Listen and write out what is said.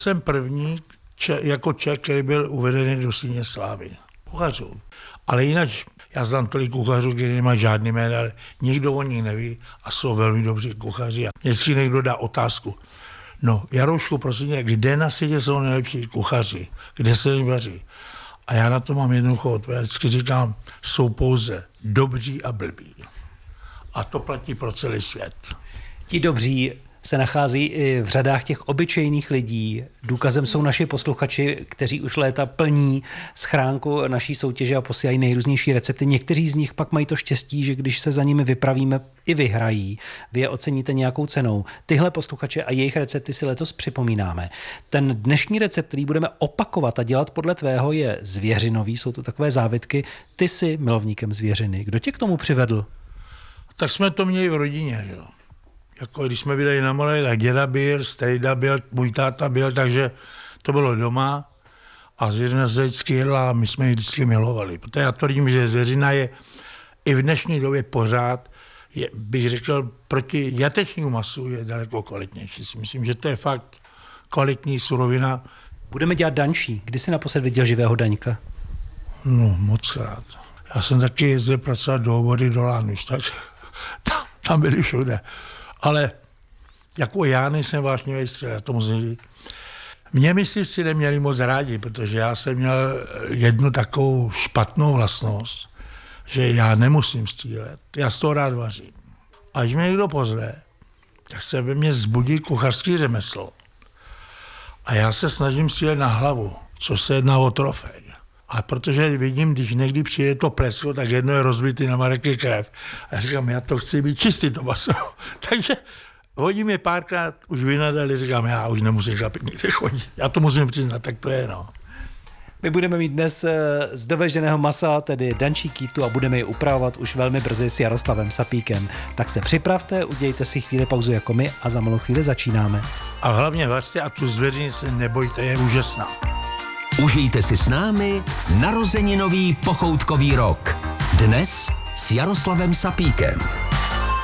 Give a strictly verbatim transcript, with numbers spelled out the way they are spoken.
Jsem první če, jako Čech, který byl uvedený do síně slávy. Kuchařů. Ale jinak, já znám tolik kuchařů, kteří nemají žádný jméno, ale nikdo o nich neví a jsou velmi dobří kuchaři. A vždycky někdo dá otázku. No, Jaroušku, prosím tě, kde na světě jsou nejlepší kuchaři? Kde se jim vaří? A já na to mám jednoduchou odpověď. Vždycky říkám, jsou pouze dobří a blbí. A to platí pro celý svět. Ti dobří se nachází i v řadách těch obyčejných lidí. Důkazem jsou naši posluchači, kteří už léta plní schránku naší soutěže a posílají nejrůznější recepty. Někteří z nich pak mají to štěstí, že když se za nimi vypravíme, i vyhrají. Vy je oceníte nějakou cenou. Tyhle posluchače a jejich recepty si letos připomínáme. Ten dnešní recept, který budeme opakovat a dělat podle tvého, je zvěřinový. Jsou to takové závitky. Ty jsi milovníkem zvěřiny. Kdo tě k tomu přivedl? Tak jsme to měli v rodině, že jo. Jako když jsme byli na mole, tak děda byl, strejda byl, můj táta byl, takže to bylo doma a zvěřina se vždycky jedla a my jsme ji vždycky milovali. Protože já tvrdím, že zvěřina je i v dnešní době pořád, je, bych řekl, proti jatečnímu masu je daleko kvalitnější. Myslím, že to je fakt kvalitní surovina. Budeme dělat danší. Kdy jsi naposled viděl živého daňka? No, moc krát. Já jsem taky jezdil pracovat do Obody, do Lánuš, tak tam, tam byli všude. Ale jako já nejsem vášnivý střel, já to musím říct. Mě myslivci neměli moc rádi, protože já jsem měl jednu takovou špatnou vlastnost, že já nemusím střílet. Já z toho rád vařím. A když mě někdo pozve, tak se ve mně zbudí kuchařský řemeslo. A já se snažím střílet na hlavu, což se jedná o trofej. A protože vidím, když někdy přijde to plesko, tak jedno je rozbitý na marky krev. A já říkám, já to chci být čistý, to maso. Takže hodí mě párkrát, už vynadali, říkám, já už nemusím chlapit nikde chodit. Já to musím přiznat, tak to je, no. My budeme mít dnes z doveženého masa, tedy dančí kýtu, a budeme ji upravovat už velmi brzy s Jaroslavem Sapíkem. Tak se připravte, udějte si chvíli pauzu jako my a za malou chvíli začínáme. A hlavně vařte a tu zvěřini se nebojte, je úžasná. Užijte si s námi narozeninový pochoutkový rok. Dnes s Jaroslavem Sapíkem.